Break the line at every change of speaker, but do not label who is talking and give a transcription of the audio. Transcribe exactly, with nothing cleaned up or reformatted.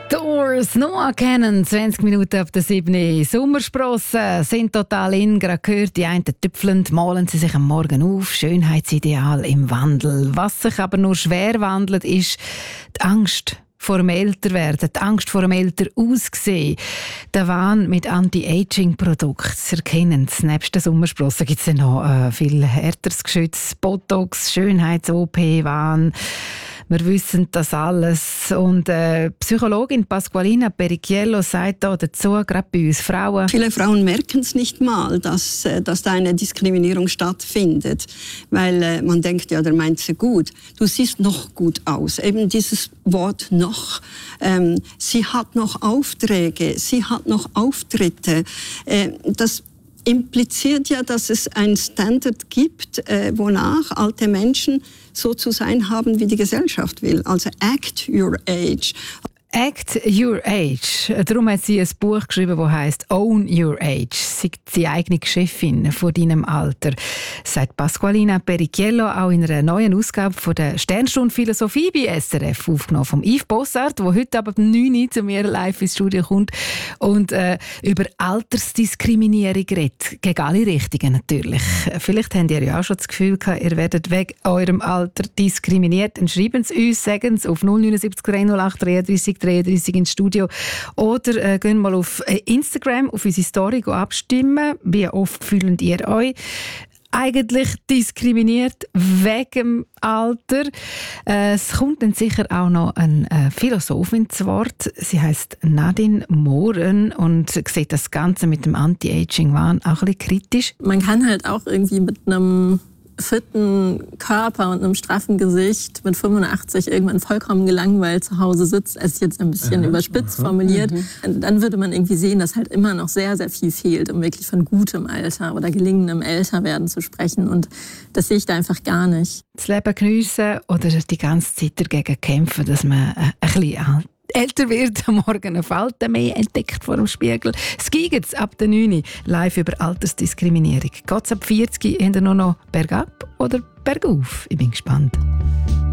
Doors, Noah Cannon, zwanzig Minuten ab der sieben. Sommersprossen sind total in. Gerade gehört, die einen tüpfeln, malen sie sich am Morgen auf. Schönheitsideal im Wandel. Was sich aber nur schwer wandelt, ist die Angst vor dem Älterwerden, die Angst vor dem älter Aussehen. Der Wahn mit Anti-Aging-Produkten zu erkennen. Nebst den Sommersprossen gibt es noch äh, viel härteres Geschütz, Botox, Schönheits-O P-Wahn. Wir wissen das alles. Und äh, Psychologin Pasqualina Pericchiello sagt da dazu, gerade bei uns Frauen.
Viele Frauen merken es nicht mal, dass, dass da eine Diskriminierung stattfindet. Weil äh, man denkt, ja, der meint sie gut. Du siehst noch gut aus. Eben dieses Wort noch. Ähm, sie hat noch Aufträge, sie hat noch Auftritte. Äh, das impliziert ja, dass es einen Standard gibt, äh, wonach alte Menschen so zu sein haben, wie die Gesellschaft will. Also act your age.
Act Your Age. Darum hat sie ein Buch geschrieben, das heisst Own Your Age. Sie ist die eigene Chefin von deinem Alter, sagt Pasqualina Pericchiello auch in einer neuen Ausgabe von der Sternstunde Philosophie bei S R F, aufgenommen vom Yves Bossart, der heute ab neun Uhr zu mir live ins Studio kommt und äh, über Altersdiskriminierung redet. Gegen alle Richtungen natürlich. Vielleicht habt ihr ja auch schon das Gefühl gehabt, ihr werdet wegen eurem Alter diskriminiert. Dann schreiben Sie uns, sagen Sie auf null neun sieben drei null acht dreiunddreißig dreiunddreißig ins Studio. Oder äh, gehen mal auf Instagram, auf unsere Story abstimmen. Wie oft fühlt ihr euch eigentlich diskriminiert wegen dem Alter? Äh, es kommt dann sicher auch noch eine äh, Philosophin zu Wort. Sie heisst Nadine Mohren und sieht das Ganze mit dem Anti-Aging-Wahn auch ein bisschen kritisch.
Man kann halt auch irgendwie mit einem fitten Körper und einem straffen Gesicht mit fünfundachtzig irgendwann vollkommen gelangweilt zu Hause sitzt, als jetzt ein bisschen aha, überspitzt aha, formuliert, mhm. dann würde man irgendwie sehen, dass halt immer noch sehr, sehr viel fehlt, um wirklich von gutem Alter oder gelingendem Älterwerden zu sprechen. Und das sehe ich da einfach gar nicht.
Das Leben geniessen oder die ganze Zeit dagegen kämpfen, dass man ein bisschen alt älter wird, am Morgen eine Falte mehr entdeckt vor dem Spiegel. Es gibt ab der neun Uhr live über Altersdiskriminierung. Geht es ab vierzig, habt ihr nur noch bergab oder bergauf? Ich bin gespannt.